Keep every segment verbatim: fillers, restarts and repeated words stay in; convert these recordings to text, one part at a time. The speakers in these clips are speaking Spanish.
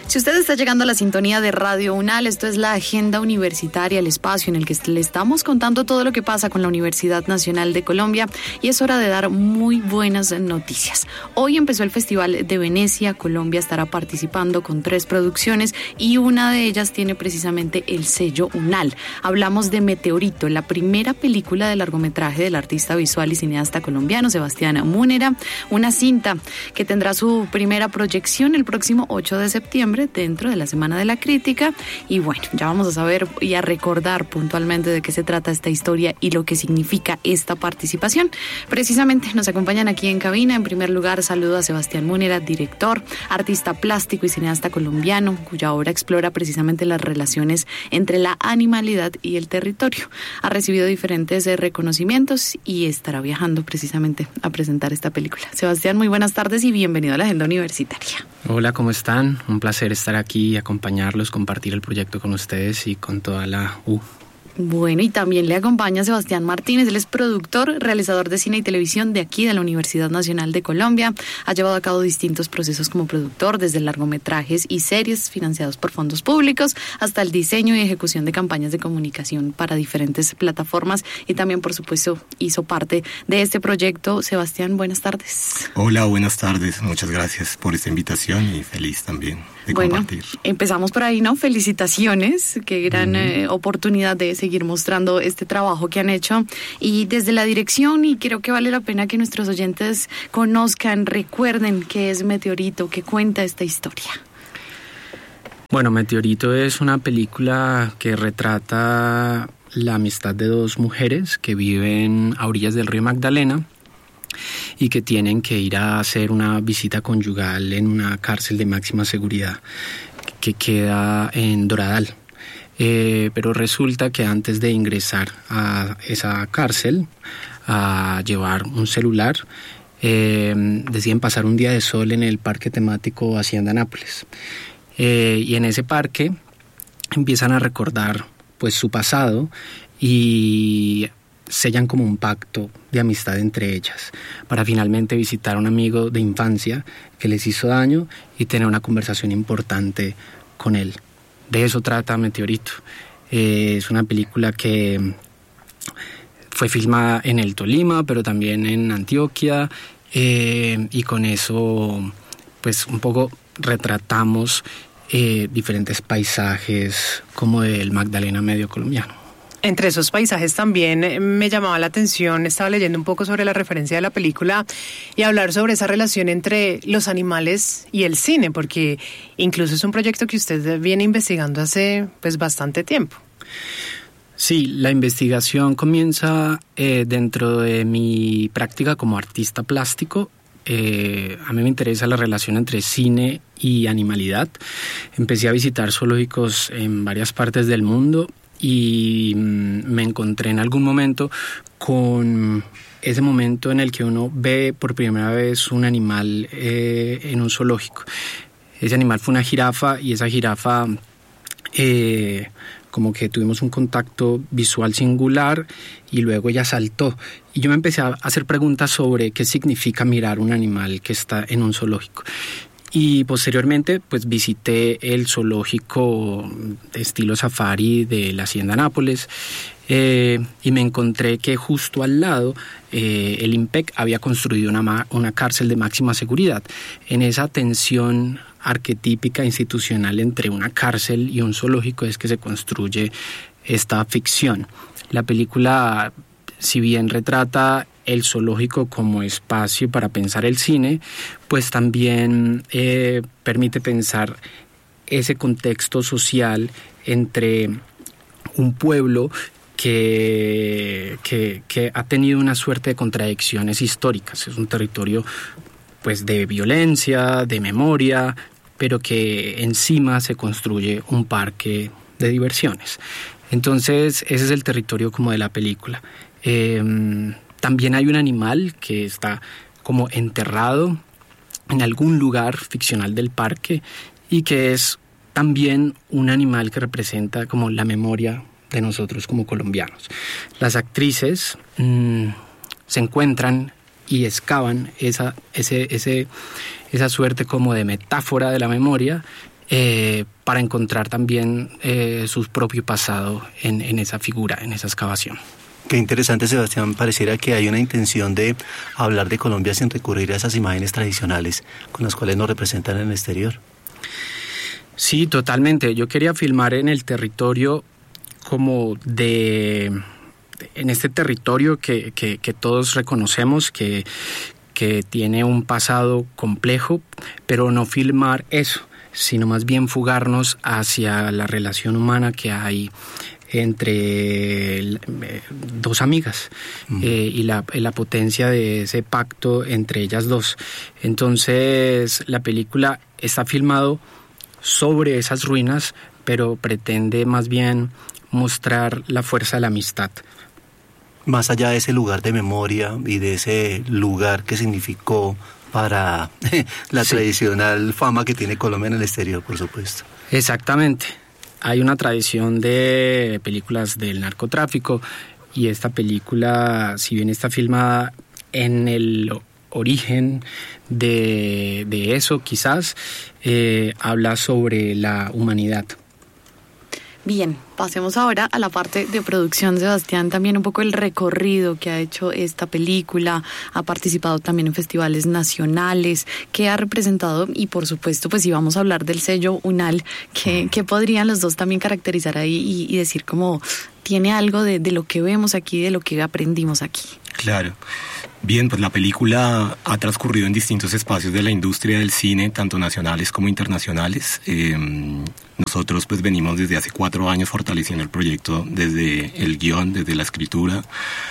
Si usted está llegando a la sintonía de Radio UNAL, esto es la Agenda Universitaria, el espacio en el que le estamos contando todo lo que pasa con la Universidad Nacional de Colombia, y es hora de dar muy buenas noticias. Hoy empezó el Festival de Venecia. Colombia estará participando con tres producciones y una de ellas tiene precisamente el sello UNAL. Hablamos de Meteorito, la primera película de largometraje del artista visual y cineasta colombiano Sebastián Múnera, una cinta que tendrá su primera proyección el próximo ocho de septiembre dentro de la Semana de la Crítica. Y bueno, ya vamos a saber y a recordar puntualmente de qué se trata esta historia y lo que significa esta participación. Precisamente nos acompañan aquí en cabina. En primer lugar, saludo a Sebastián Múnera, director, artista plástico y cineasta colombiano, cuya obra explora precisamente las relaciones entre la animalidad y el territorio. Ha recibido diferentes reconocimientos y estará viajando precisamente a presentar esta película. Sebastián, muy buenas tardes y bienvenido a la Agenda Universitaria. Hola, ¿cómo están? Un placer estar aquí, acompañarlos, compartir el proyecto con ustedes y con toda la U. Bueno, y también le acompaña Sebastián Martínez. Él es productor, realizador de cine y televisión de aquí, de la Universidad Nacional de Colombia. Ha llevado a cabo distintos procesos como productor, desde largometrajes y series financiados por fondos públicos hasta el diseño y ejecución de campañas de comunicación para diferentes plataformas, y también, por supuesto, hizo parte de este proyecto. Sebastián, buenas tardes. Hola, buenas tardes. Muchas gracias por esta invitación y feliz también de bueno, compartir. Empezamos por ahí, ¿no? Felicitaciones, qué gran uh-huh. eh, oportunidad de seguir mostrando este trabajo que han hecho, y desde la dirección, y creo que vale la pena que nuestros oyentes conozcan, recuerden qué es Meteorito, qué cuenta esta historia. Bueno, Meteorito es una película que retrata la amistad de dos mujeres que viven a orillas del río Magdalena y que tienen que ir a hacer una visita conyugal en una cárcel de máxima seguridad que queda en Doradal. Eh, pero resulta que antes de ingresar a esa cárcel a llevar un celular, eh, deciden pasar un día de sol en el parque temático Hacienda Nápoles. Eh, y en ese parque empiezan a recordar pues su pasado y sellan como un pacto de amistad entre ellas para finalmente visitar a un amigo de infancia que les hizo daño y tener una conversación importante con él. De eso trata Meteorito. Eh, es una película que fue filmada en el Tolima, pero también en Antioquia, eh, y con eso pues un poco retratamos eh, diferentes paisajes como del Magdalena medio colombiano. Entre esos paisajes también me llamaba la atención, estaba leyendo un poco sobre la referencia de la película y hablar sobre esa relación entre los animales y el cine, porque incluso es un proyecto que usted viene investigando hace pues bastante tiempo. Sí, la investigación comienza eh, dentro de mi práctica como artista plástico. Eh, a mí me interesa la relación entre cine y animalidad. Empecé a visitar zoológicos en varias partes del mundo y me encontré en algún momento con ese momento en el que uno ve por primera vez un animal eh, en un zoológico. Ese animal fue una jirafa y esa jirafa eh, como que tuvimos un contacto visual singular y luego ella saltó. Y yo me empecé a hacer preguntas sobre qué significa mirar un animal que está en un zoológico. Y posteriormente pues visité el zoológico de estilo safari de la Hacienda Nápoles eh, y me encontré que justo al lado eh, el IMPEC había construido una, una cárcel de máxima seguridad. En esa tensión arquetípica institucional entre una cárcel y un zoológico es que se construye esta ficción. La película, si bien retrata el zoológico como espacio para pensar el cine, pues también eh, permite pensar ese contexto social entre un pueblo que, que, que ha tenido una suerte de contradicciones históricas. Es un territorio pues de violencia, de memoria, pero que encima se construye un parque de diversiones. Entonces ese es el territorio como de la película. Eh, También hay un animal que está como enterrado en algún lugar ficcional del parque y que es también un animal que representa como la memoria de nosotros como colombianos. Las actrices mmm, se encuentran y excavan esa, ese, ese, esa suerte como de metáfora de la memoria eh, para encontrar también eh, su propio pasado en, en esa figura, en esa excavación. Qué interesante, Sebastián. Pareciera que hay una intención de hablar de Colombia sin recurrir a esas imágenes tradicionales con las cuales nos representan en el exterior. Sí, totalmente. Yo quería filmar en el territorio como de... en este territorio que, que, que todos reconocemos, que, que tiene un pasado complejo, pero no filmar eso, sino más bien fugarnos hacia la relación humana que hay entre dos amigas uh-huh. eh, y la, la potencia de ese pacto entre ellas dos. Entonces la película está filmado sobre esas ruinas, pero pretende más bien mostrar la fuerza de la amistad. Más allá de ese lugar de memoria y de ese lugar que significó para la sí. tradicional fama que tiene Colombia en el exterior, por supuesto. Exactamente. Hay una tradición de películas del narcotráfico y esta película, si bien está filmada en el origen de, de eso, quizás, eh, habla sobre la humanidad. Bien, pasemos ahora a la parte de producción, Sebastián, también un poco el recorrido que ha hecho esta película, ha participado también en festivales nacionales, que ha representado y por supuesto pues si vamos a hablar del sello UNAL, que, que podrían los dos también caracterizar ahí y, y decir como tiene algo de, de lo que vemos aquí, de lo que aprendimos aquí. Claro. Bien, pues la película ha transcurrido en distintos espacios de la industria del cine, tanto nacionales como internacionales. Eh, nosotros pues venimos desde hace cuatro años fortaleciendo el proyecto desde el guión, desde la escritura,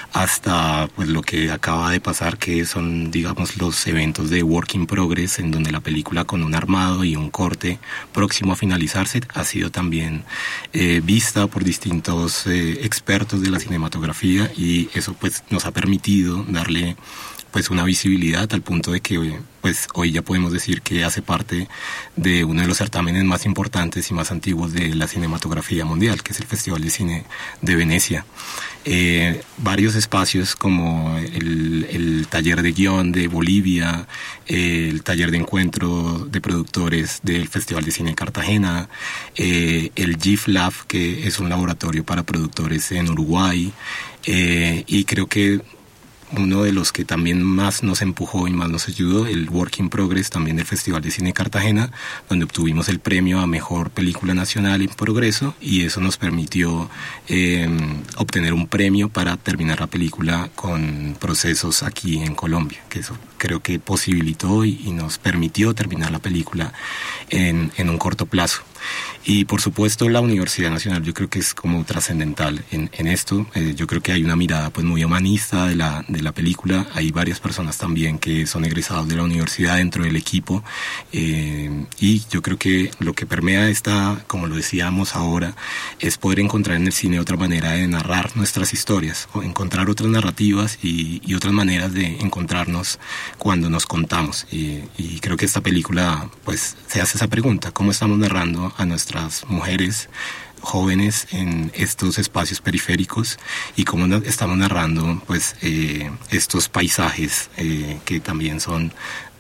hasta pues lo que acaba de pasar, que son digamos los eventos de Work in Progress, en donde la película con un armado y un corte próximo a finalizarse ha sido también eh, vista por distintos eh, expertos de la cinematografía, y eso pues nos ha permitido darle pues una visibilidad al punto de que pues hoy ya podemos decir que hace parte de uno de los certámenes más importantes y más antiguos de la cinematografía mundial, que es el Festival de Cine de Venecia. Eh, varios espacios como el, el taller de guión de Bolivia, eh, el taller de encuentro de productores del Festival de Cine de Cartagena, eh, el G I F Lab, que es un laboratorio para productores en Uruguay, eh, y creo que uno de los que también más nos empujó y más nos ayudó, el Work in Progress, también del Festival de Cine de Cartagena, donde obtuvimos el premio a Mejor Película Nacional en Progreso, y eso nos permitió eh, obtener un premio para terminar la película con procesos aquí en Colombia, que eso creo que posibilitó y, y nos permitió terminar la película en, en un corto plazo. Y por supuesto la Universidad Nacional yo creo que es como trascendental en, en esto. Eh, yo creo que hay una mirada pues muy humanista de la, de la película. Hay varias personas también que son egresados de la universidad dentro del equipo, eh, y yo creo que lo que permea esta, como lo decíamos ahora, es poder encontrar en el cine otra manera de narrar nuestras historias, o encontrar otras narrativas y, y otras maneras de encontrarnos cuando nos contamos. Y, y creo que esta película pues se hace esa pregunta: ¿cómo estamos narrando a nuestras mujeres jóvenes en estos espacios periféricos, y cómo estamos narrando pues eh, estos paisajes eh, que también son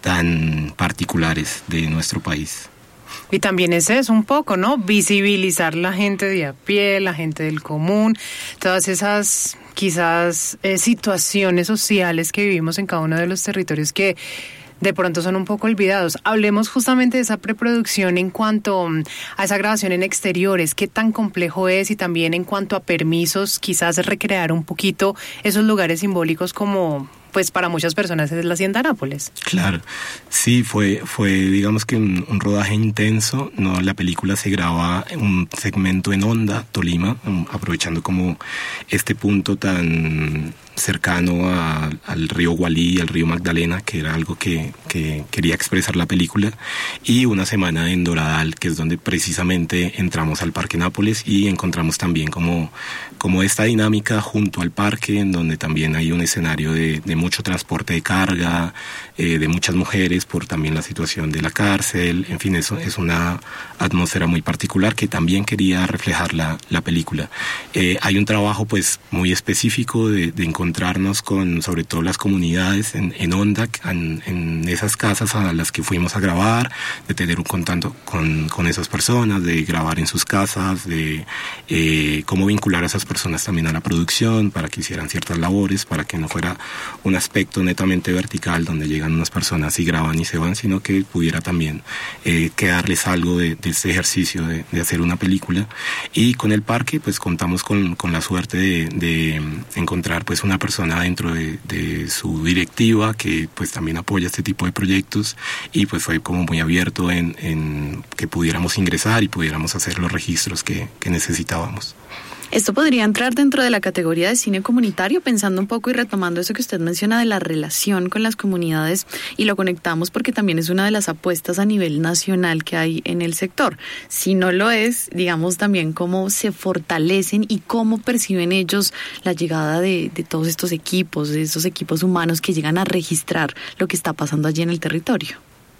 tan particulares de nuestro país? Y también ese es un poco, ¿no? Visibilizar la gente de a pie, la gente del común, todas esas quizás eh, situaciones sociales que vivimos en cada uno de los territorios que de pronto son un poco olvidados. Hablemos justamente de esa preproducción en cuanto a esa grabación en exteriores, qué tan complejo es, y también en cuanto a permisos, quizás recrear un poquito esos lugares simbólicos como pues para muchas personas es la Hacienda Nápoles. Claro, sí, fue, fue digamos que un, un rodaje intenso. No, la película se graba en un segmento en Honda, Tolima, aprovechando como este punto tan cercano a, al río Gualí y al río Magdalena, que era algo que, que quería expresar la película, y una semana en Doradal, que es donde precisamente entramos al Parque Nápoles y encontramos también como, como esta dinámica junto al parque, en donde también hay un escenario de, de mucho transporte de carga, eh, de muchas mujeres por también la situación de la cárcel. En fin, eso es una atmósfera muy particular que también quería reflejar la, la película. Eh, hay un trabajo pues muy específico de, de encontrarnos con sobre todo las comunidades en, en Ondac, en, en esas casas a las que fuimos a grabar, de tener un contacto con, con esas personas, de grabar en sus casas, de eh, cómo vincular a esas personas también a la producción para que hicieran ciertas labores, para que no fuera un aspecto netamente vertical donde llegan unas personas y graban y se van, sino que pudiera también eh, quedarles algo de, de este ejercicio de, de hacer una película. Y con el parque pues contamos con, con la suerte de, de encontrar pues una persona dentro de, de su directiva que pues también apoya este tipo de proyectos, y pues fue como muy abierto en, en que pudiéramos ingresar y pudiéramos hacer los registros que, que necesitábamos. Esto podría entrar dentro de la categoría de cine comunitario, pensando un poco y retomando eso que usted menciona de la relación con las comunidades, y lo conectamos porque también es una de las apuestas a nivel nacional que hay en el sector. Si no lo es, digamos también cómo se fortalecen y cómo perciben ellos la llegada de, de todos estos equipos, de estos equipos humanos que llegan a registrar lo que está pasando allí en el territorio.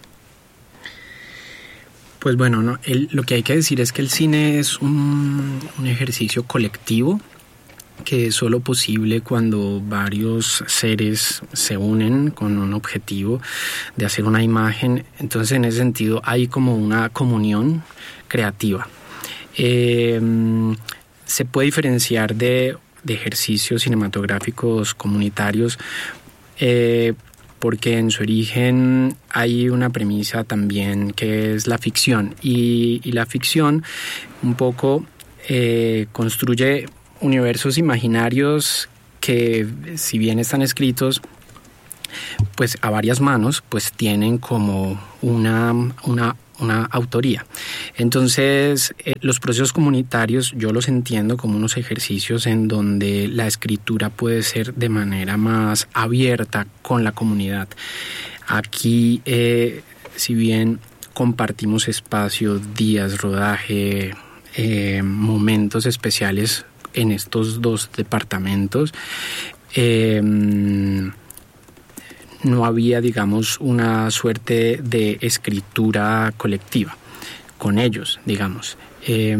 Pues bueno, no, el, lo que hay que decir es que el cine es un, un ejercicio colectivo que es solo posible cuando varios seres se unen con un objetivo de hacer una imagen. Entonces, en ese sentido, hay como una comunión creativa. Eh, se puede diferenciar de, de ejercicios cinematográficos comunitarios eh, porque en su origen hay una premisa también que es la ficción, y, y la ficción un poco eh, construye universos imaginarios que, si bien están escritos pues a varias manos, pues tienen como una, una, una autoría. Entonces, eh, los procesos comunitarios yo los entiendo como unos ejercicios en donde la escritura puede ser de manera más abierta con la comunidad. Aquí, eh, si bien compartimos espacios, días, rodaje, eh, momentos especiales en estos dos departamentos, eh, no había, digamos, una suerte de escritura colectiva con ellos, digamos. Eh,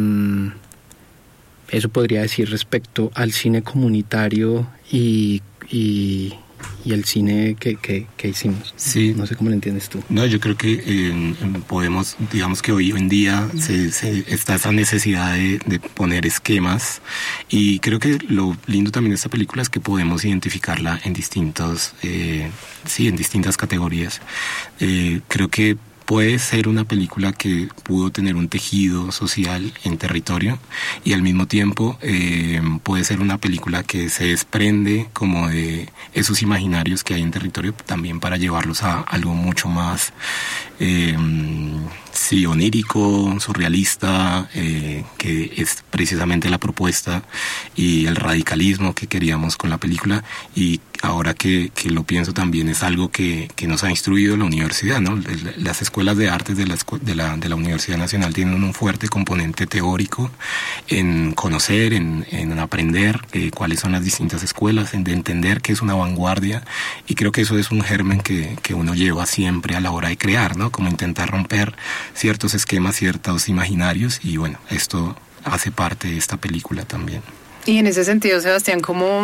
eso podría decir respecto al cine comunitario y, y, y el cine que, que, que hicimos. Sí. No sé cómo lo entiendes tú. No, yo creo que eh, podemos, digamos que hoy en día se, se está esa necesidad de, de poner esquemas, y creo que lo lindo también de esta película es que podemos identificarla en distintos, eh, sí, en distintas categorías. Eh, creo que puede ser una película que pudo tener un tejido social en territorio, y al mismo tiempo eh, puede ser una película que se desprende como de esos imaginarios que hay en territorio, también para llevarlos a algo mucho más eh, sí, onírico, surrealista, eh, que es precisamente la propuesta y el radicalismo que queríamos con la película. Y ahora que, que lo pienso, también es algo que, que nos ha instruido la universidad, ¿no? Las escuelas de artes de la, de la, de la Universidad Nacional tienen un fuerte componente teórico en conocer, en, en aprender eh, cuáles son las distintas escuelas, en de entender qué es una vanguardia, y creo que eso es un germen que, que uno lleva siempre a la hora de crear, ¿no? Como intentar romper ciertos esquemas, ciertos imaginarios, y bueno, esto hace parte de esta película también. Y en ese sentido, Sebastián, ¿cómo,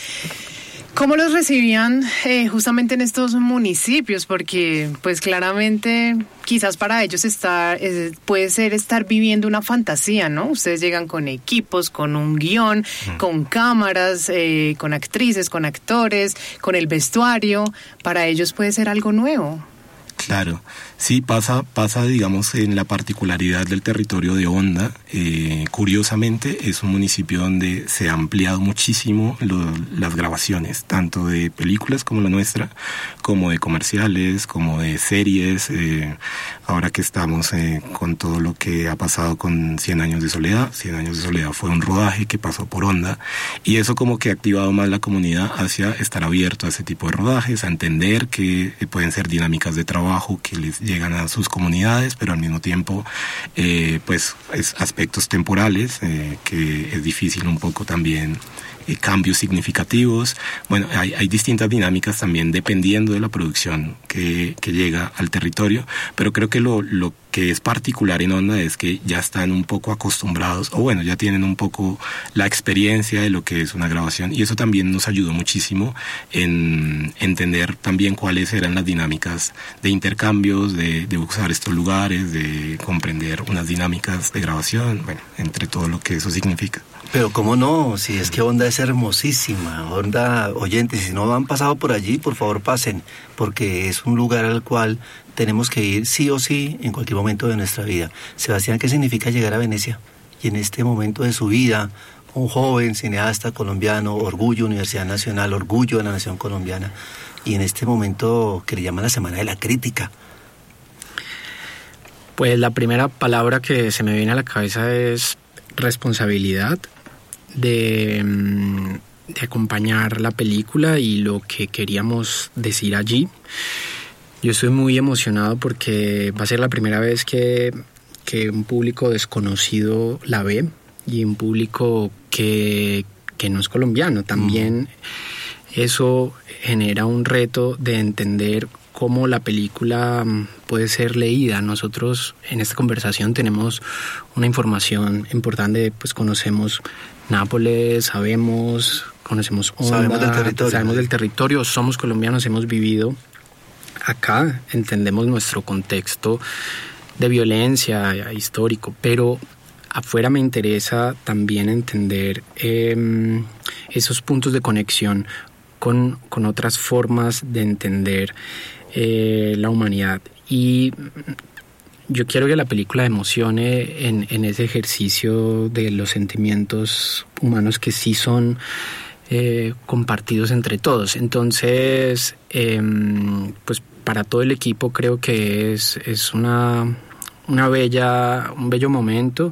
cómo los recibían eh, justamente en estos municipios? Porque pues claramente quizás para ellos estar, eh, puede ser estar viviendo una fantasía, ¿no? Ustedes llegan con equipos, con un guión, mm. con cámaras, eh, con actrices, con actores, con el vestuario. Para ellos puede ser algo nuevo. Claro, sí, pasa, pasa, digamos, en la particularidad del territorio de Honda. Eh, curiosamente, es un municipio donde se ha ampliado muchísimo lo, las grabaciones, tanto de películas como la nuestra, como de comerciales, como de series. Eh, ahora que estamos eh, con todo lo que ha pasado con Cien Años de Soledad. Cien Años de Soledad fue un rodaje que pasó por Honda, y eso como que ha activado más la comunidad hacia estar abierto a ese tipo de rodajes, a entender que pueden ser dinámicas de trabajo que les llegan a sus comunidades, pero al mismo tiempo eh, pues es aspectos temporales eh, que es difícil un poco también eh, cambios significativos. Bueno, hay, hay distintas dinámicas también dependiendo de la producción que, que llega al territorio, pero creo que lo, lo que es particular en Onda es que ya están un poco acostumbrados, o bueno, ya tienen un poco la experiencia de lo que es una grabación, y eso también nos ayudó muchísimo en entender también cuáles eran las dinámicas de intercambios, de, de usar estos lugares, de comprender unas dinámicas de grabación, bueno, entre todo lo que eso significa. Pero cómo no, si es que Onda es hermosísima, Onda, oyentes, si no han pasado por allí, por favor pasen, porque es un lugar al cual tenemos que ir sí o sí en cualquier momento de nuestra vida. Sebastián, ¿qué significa llegar a Venecia? Y en este momento de su vida, un joven cineasta colombiano, orgullo Universidad Nacional, orgullo de la nación colombiana, y en este momento que le llaman la Semana de la Crítica. Pues la primera palabra que se me viene a la cabeza es responsabilidad de, de acompañar la película y lo que queríamos decir allí. Yo estoy muy emocionado porque va a ser la primera vez que, que un público desconocido la ve, y un público que, que no es colombiano. También mm. eso genera un reto de entender cómo la película puede ser leída. Nosotros en esta conversación tenemos una información importante, pues conocemos Nápoles, sabemos, conocemos Onda, sabemos del territorio, sabemos del territorio, somos colombianos, hemos vivido acá, entendemos nuestro contexto de violencia histórico, pero afuera me interesa también entender eh, esos puntos de conexión con, con otras formas de entender eh, la humanidad. Y yo quiero que la película emocione en, en ese ejercicio de los sentimientos humanos que sí son eh, compartidos entre todos. Entonces, eh, pues para todo el equipo creo que es, es una... una bella, un bello momento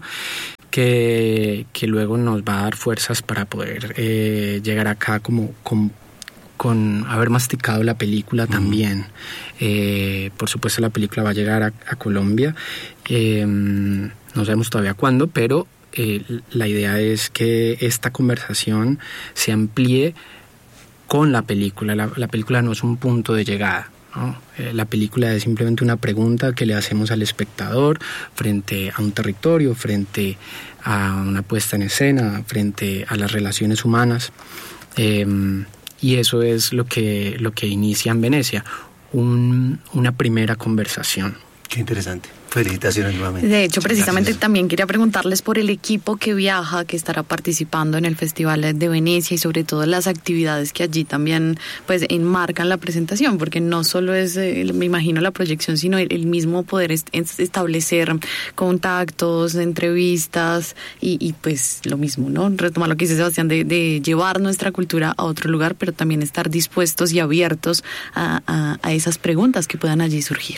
que, que luego nos va a dar fuerzas para poder eh, llegar acá como con, con haber masticado la película también. Uh-huh. Eh, por supuesto la película va a llegar a, a Colombia, eh, no sabemos todavía cuándo, pero eh, la idea es que esta conversación se amplíe con la película. La, la película no es un punto de llegada, ¿no? Eh, la película es simplemente una pregunta que le hacemos al espectador frente a un territorio, frente a una puesta en escena, frente a las relaciones humanas, eh, y eso es lo que, lo que inicia en Venecia, un, una primera conversación. Qué interesante. Felicitaciones nuevamente. De hecho, precisamente Gracias. También quería preguntarles por el equipo que viaja, que estará participando en el Festival de Venecia, y sobre todo las actividades que allí también pues enmarcan la presentación, porque no solo es, eh, me imagino, la proyección, sino el, el mismo poder est- establecer contactos, entrevistas y, y pues lo mismo, ¿no? Retomar lo que dice Sebastián de, de llevar nuestra cultura a otro lugar, pero también estar dispuestos y abiertos a, a, a esas preguntas que puedan allí surgir.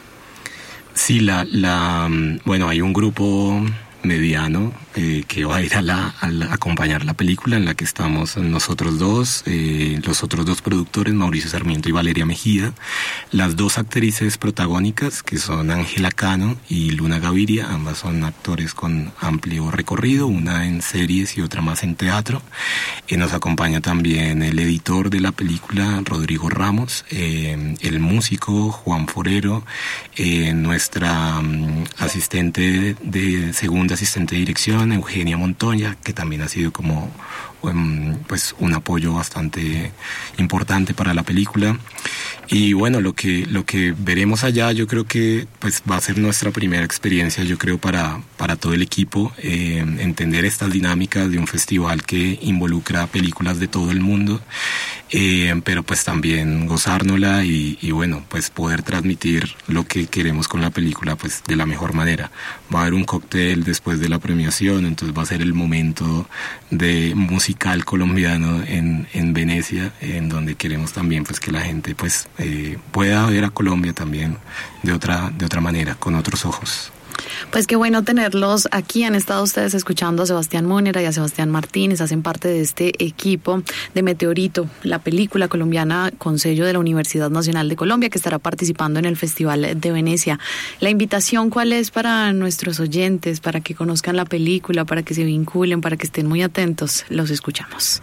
Sí, la, la, bueno, hay un grupo mediano eh, que va a ir a, la, a la, acompañar la película, en la que estamos nosotros dos, eh, los otros dos productores, Mauricio Sarmiento y Valeria Mejía, las dos actrices protagónicas, que son Ángela Cano y Luna Gaviria, ambas son actores con amplio recorrido, una en series y otra más en teatro. Eh, nos acompaña también el editor de la película, Rodrigo Ramos, eh, el músico Juan Forero, eh, nuestra um, asistente de, de segunda asistente de dirección, Eugenia Montoya, que también ha sido como um, pues un apoyo bastante importante para la película. Y bueno, lo que lo que veremos allá, yo creo que pues va a ser nuestra primera experiencia, yo creo, para para todo el equipo, eh, entender estas dinámicas de un festival que involucra películas de todo el mundo, eh, pero pues también gozárnosla y, y bueno, pues poder transmitir lo que queremos con la película pues de la mejor manera. Va a haber un cóctel después de la premiación, entonces va a ser el momento de musical colombiano en, en Venecia, en donde queremos también pues que la gente pues eh, pueda ver a Colombia también de otra, de otra manera, con otros ojos. Pues qué bueno tenerlos aquí. Han estado ustedes escuchando a Sebastián Múnera y a Sebastián Martínez. Hacen parte de este equipo de Meteorito, la película colombiana con sello de la Universidad Nacional de Colombia, que estará participando en el Festival de Venecia. La invitación, ¿cuál es para nuestros oyentes, para que conozcan la película, para que se vinculen, para que estén muy atentos? Los escuchamos.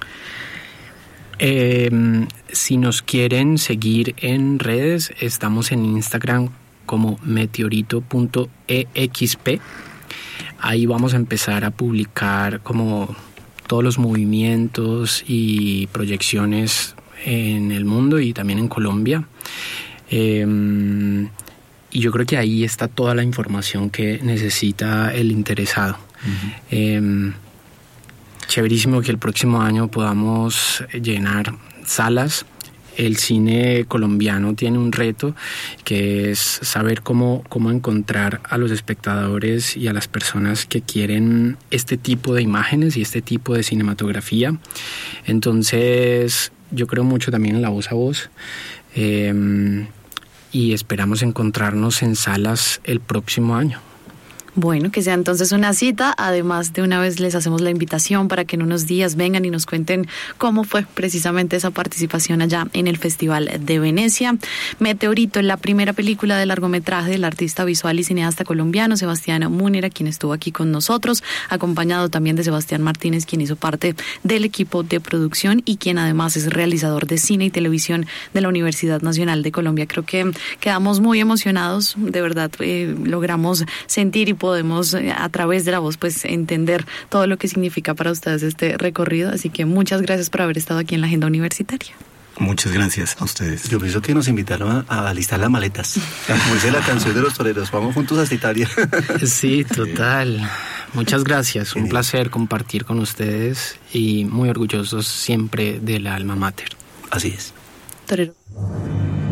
Eh, si nos quieren seguir en redes, estamos en Instagram como meteorito punto e x p. Ahí vamos a empezar a publicar como todos los movimientos y proyecciones en el mundo y también en Colombia. Eh, y yo creo que ahí está toda la información que necesita el interesado. Uh-huh. Eh, chéverísimo que el próximo año podamos llenar salas. El cine colombiano tiene un reto que es saber cómo, cómo encontrar a los espectadores y a las personas que quieren este tipo de imágenes y este tipo de cinematografía. Entonces, yo creo mucho también en la voz a voz eh, y esperamos encontrarnos en salas el próximo año. Bueno, que sea entonces una cita. Además, de una vez les hacemos la invitación para que en unos días vengan y nos cuenten cómo fue precisamente esa participación allá en el Festival de Venecia. Meteorito es la primera película de largometraje del artista visual y cineasta colombiano Sebastián Múnera, quien estuvo aquí con nosotros, acompañado también de Sebastián Martínez, quien hizo parte del equipo de producción y quien además es realizador de cine y televisión de la Universidad Nacional de Colombia. Creo que quedamos muy emocionados, de verdad, eh, logramos sentir y podemos a través de la voz pues entender todo lo que significa para ustedes este recorrido, así que muchas gracias por haber estado aquí en la Agenda Universitaria. Muchas gracias a ustedes. Yo pienso que nos invitaron a, a alistar las maletas, como dice la canción de los toreros, vamos juntos a Italia. Sí, total. Muchas gracias, un placer compartir con ustedes y muy orgullosos siempre de la alma mater. Así es. Torero.